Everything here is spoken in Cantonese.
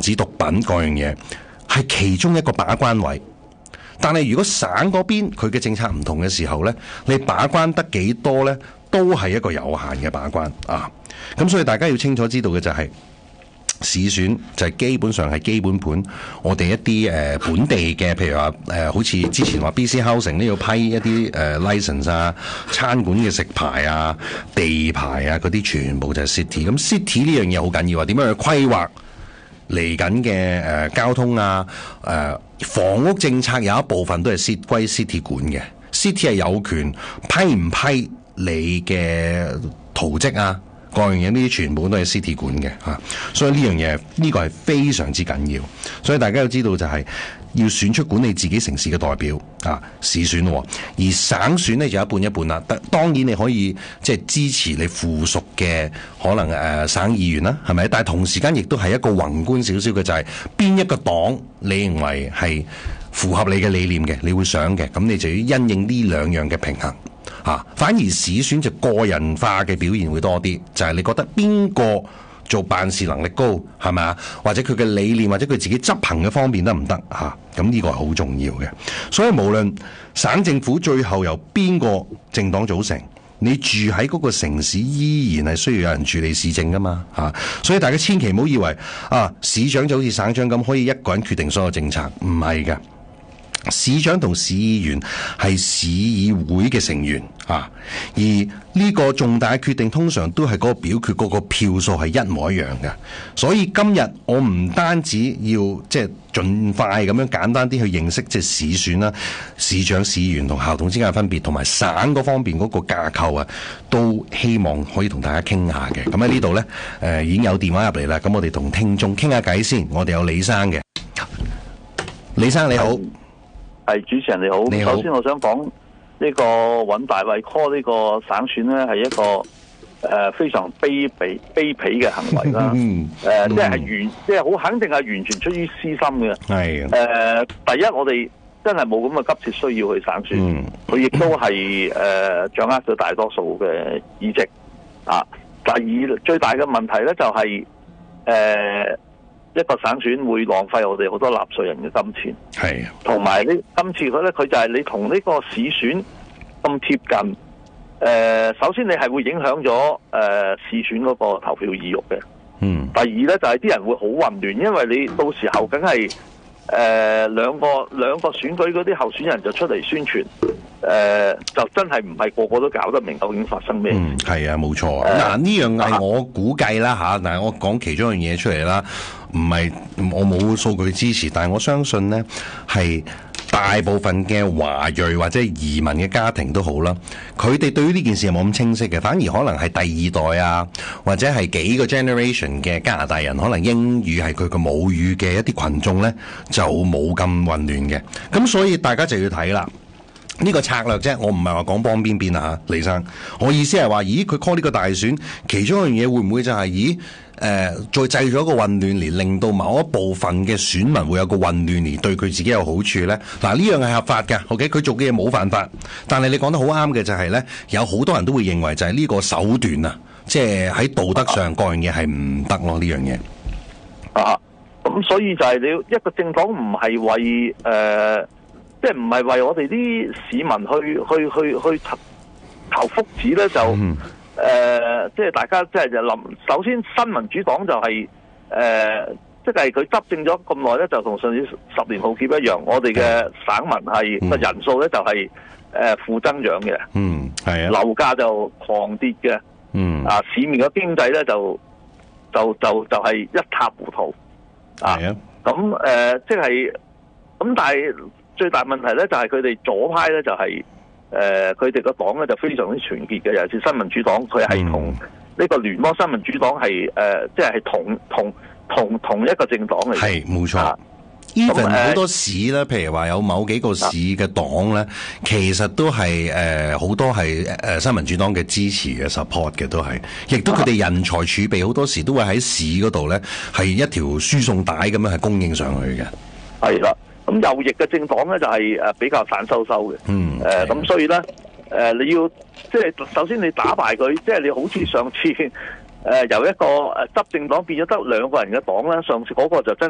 止毒品嗰樣嘢，係其中一個把關位。但係如果省嗰邊佢嘅政策唔同嘅時候呢，你把關得幾多呢？都係一個有限嘅把關啊。咁所以大家要清楚知道嘅就係、市選就係基本上係基本盤，我哋一啲本地嘅，譬如話好似之前話 BC Housing 都要批一啲license 啊、餐館嘅食牌啊、地牌啊嗰啲，全部就係 city。咁 city 呢樣嘢好緊要啊，點樣去規劃嚟緊嘅交通啊、房屋政策有一部分都係歸 city 管嘅 ，city 係有權批唔批你嘅圖則啊。各樣嘢呢啲全部都係 city 管嘅嚇，所以呢樣嘢呢個係非常之緊要，所以大家要知道就係要選出管理自己城市嘅代表啊，市選喎，而省選呢就一半一半啦。當然你可以即係支持你附屬嘅可能省議員啦，係咪？但係同時間亦都係一個宏觀少少嘅，就係邊一個黨你認為係符合你嘅理念嘅，你會想嘅，咁你就要因應呢兩樣嘅平衡。反而市選就個人化嘅表現會多啲，就係你覺得邊個做辦事能力高，係咪啊？或者佢嘅理念或者佢自己執行嘅方面得唔得嚇？咁呢個係好重要嘅。所以無論省政府最後由邊個政黨組成，你住喺嗰個城市依然係需要有人處理市政噶嘛嚇。所以大家千祈唔好以為市長就好似省長咁可以一個人決定所有政策，唔係嘅。市長同市議員係市議會嘅成員而呢個重大嘅決定通常都係嗰個表決嗰個票數係一模一樣嘅。所以今日我唔單止要即係盡快咁樣簡單啲去認識即係市選啦、市長、市議員同校董之間嘅分別，同埋省嗰方面嗰個架構啊，都希望可以同大家傾下嘅。咁喺呢度呢，已經有電話入嚟啦，咁我哋同聽眾傾下偈先。我哋有李生嘅，李生你好。 係，主持人你好。 你好。 首先我想講呢個揾大衛 call 呢個省選咧，係一個非常卑鄙嘅行為啦。即係好肯定係完全出於私心嘅。係。第一我哋真係冇咁嘅急切需要去省選，佢亦都係掌握咗大多數嘅議席。第二最大嘅問題咧就係一個省選會浪費我哋好多納稅人嘅金錢，係，同埋呢今次佢就係你同呢個市選咁貼近，首先你係會影響咗市選嗰個投票意欲嘅，第二咧就係啲人會好混亂，因為你到時候梗係兩個選舉嗰啲候選人就出嚟宣傳。就真係唔係個個都搞得明究竟發生咩事。 係啊，冇錯。嗱，呢樣係我估計啦嚇，但係我講其中一樣嘢出嚟啦，唔係我冇數據支持，但係我相信呢係大部分嘅華裔或者移民嘅家庭都好啦，佢哋對於呢件事係冇咁清晰嘅，反而可能係第二代啊，或者係幾個 generation 嘅加拿大人，可能英語係佢個母語嘅一啲群眾呢，就冇咁混亂嘅。咁所以大家就要睇啦。呢個策略啫，我唔係話講幫邊啊，李生。我意思係話，咦，佢 call 呢個大選，其中一樣嘢會唔會就係，再製咗一個混亂，而令到某一部分嘅選民會有個混亂，而對佢自己有好處呢？嗱，呢樣係合法嘅 ，OK， 佢做嘅嘢冇犯法。但係你講得好啱嘅就係呢，有好多人都會認為就係呢個手段啊，即係喺道德上各樣嘢係唔得咯，呢樣嘢。 咁所以就係你一個政黨唔係為即係唔係為我哋啲市民去求福祉咧，就即係大家即係就諗，首先新民主黨就係即係佢執政咗咁耐咧，就同上次10年浩劫一樣，我哋嘅省民係個人數咧就係負增長嘅，係啊，樓價就狂跌嘅，市面嘅經濟咧就係一塌糊塗，係啊，咁即係咁，但係最大問題咧就係佢哋左派咧就係佢哋個黨咧就非常之團結嘅，尤其是新民主黨，佢係同呢個聯邦新民主黨係即係同一個政黨嚟嘅。係冇錯。even 好多市咧，譬如話有某幾個市嘅黨咧，其實都係好多係新民主黨嘅支持嘅 support 嘅，都係，亦都佢哋人才儲備好多時都會喺市嗰度咧係一條輸送帶咁樣係供應上去嘅。係啦。咁右翼嘅政黨咧就係比較散收收嘅，咁所以咧你要即係首先你打敗佢，即係你好似上次由一個執政黨變咗得2個人嘅黨咧，上次嗰個就真